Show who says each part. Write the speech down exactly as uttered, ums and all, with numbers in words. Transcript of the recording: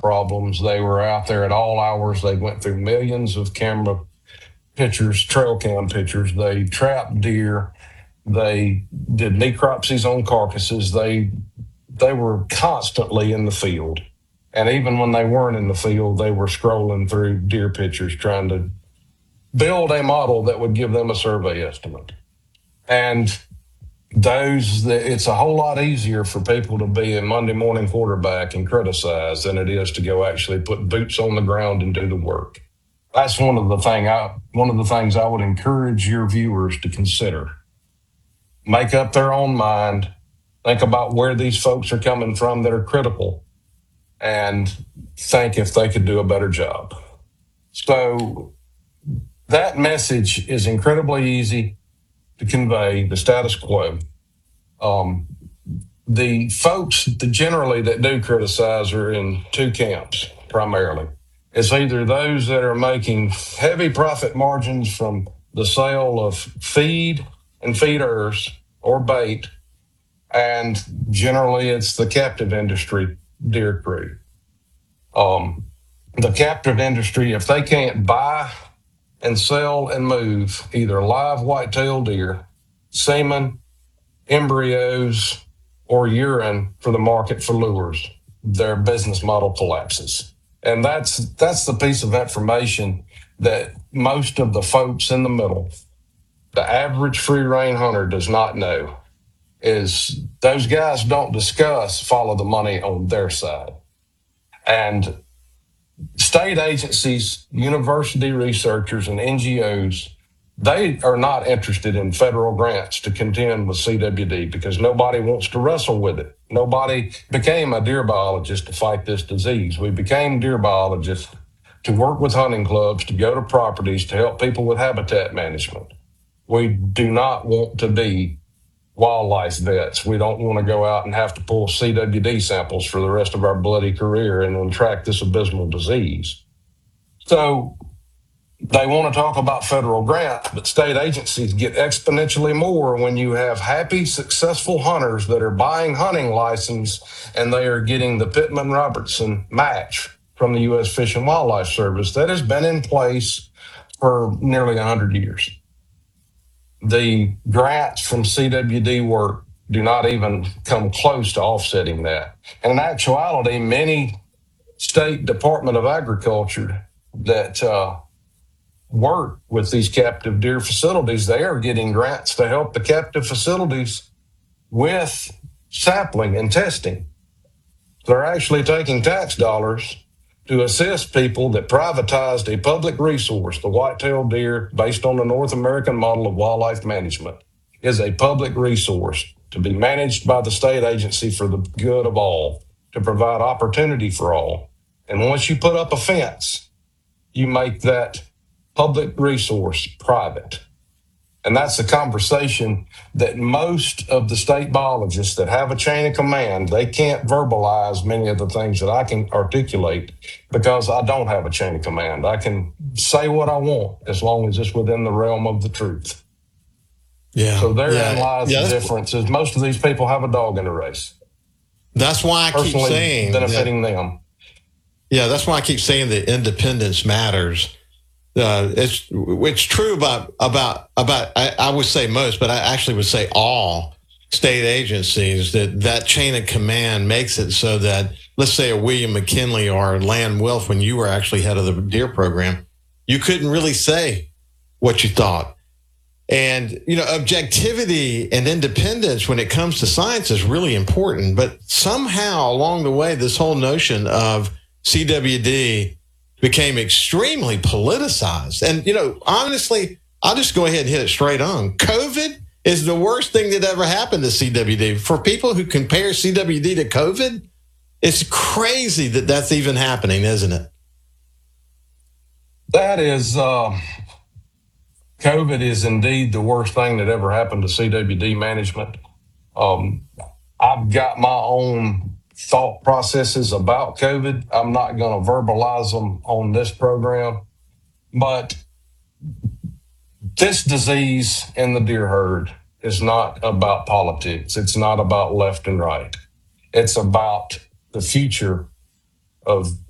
Speaker 1: problems. They were out there at all hours. They went through millions of camera pictures, trail cam pictures. They trapped deer. They did necropsies on carcasses. They they were constantly in the field. And even when they weren't in the field, they were scrolling through deer pictures trying to build a model that would give them a survey estimate. And those, it's a whole lot easier for people to be a Monday morning quarterback and criticize than it is to go actually put boots on the ground and do the work. That's one of the thing I, one of the things I would encourage your viewers to consider. Make up their own mind. Think about where these folks are coming from that are critical, and think if they could do a better job. So that message is incredibly easy to convey, the status quo. Um, the folks that generally that do criticize are in two camps primarily. It's either those that are making heavy profit margins from the sale of feed and feeders or bait, and generally it's the captive industry deer crew. Um, the captive industry, if they can't buy and sell and move either live white-tailed deer, semen, embryos, or urine for the market for lures, their business model collapses. And that's that's the piece of information that most of the folks in the middle, the average free-range hunter, does not know, is those guys don't discuss follow the money on their side. And state agencies, university researchers, and N G Os, they are not interested in federal grants to contend with C W D because nobody wants to wrestle with it. Nobody became a deer biologist to fight this disease. We became deer biologists to work with hunting clubs, to go to properties, to help people with habitat management. We do not want to be wildlife vets. We don't want to go out and have to pull C W D samples for the rest of our bloody career and then track this abysmal disease. So they want to talk about federal grants, but state agencies get exponentially more when you have happy, successful hunters that are buying hunting license and they are getting the Pittman-Robertson match from the U S Fish and Wildlife Service that has been in place for nearly one hundred years. The grants from C W D work do not even come close to offsetting that. And in actuality, many state Department of Agriculture that uh, work with these captive deer facilities, they are getting grants to help the captive facilities with sampling and testing. They're actually taking tax dollars to assist people that privatized a public resource. The white-tailed deer, based on the North American model of wildlife management, is a public resource to be managed by the state agency for the good of all, to provide opportunity for all. And once you put up a fence, you make that public resource private. And that's the conversation that most of the state biologists that have a chain of command, they can't verbalize many of the things that I can articulate because I don't have a chain of command. I can say what I want as long as it's within the realm of the truth.
Speaker 2: Yeah.
Speaker 1: So therein
Speaker 2: yeah.
Speaker 1: lies
Speaker 2: yeah,
Speaker 1: the difference is most of these people have a dog in the race.
Speaker 2: That's why I
Speaker 1: Personally
Speaker 2: keep saying
Speaker 1: benefiting
Speaker 2: that,
Speaker 1: them.
Speaker 2: Yeah, that's why I keep saying that independence matters. Uh, it's it's true about about about I, I would say most, but I actually would say all state agencies that that chain of command makes it so that, let's say, a William McKinley or Land Wolf, when you were actually head of the deer program, you couldn't really say what you thought. And, you know, objectivity and independence when it comes to science is really important. But somehow along the way, this whole notion of C W D became extremely politicized. And, you know, honestly, I'll just go ahead and hit it straight on. COVID is the worst thing that ever happened to C W D. For people who compare C W D to COVID, it's crazy that that's even happening, isn't it?
Speaker 1: That is, uh, COVID is indeed the worst thing that ever happened to C W D management. Um, I've got my own thought processes about COVID. I'm not going to verbalize them on this program, but this disease in the deer herd is not about politics. It's not about left and right. It's about the future of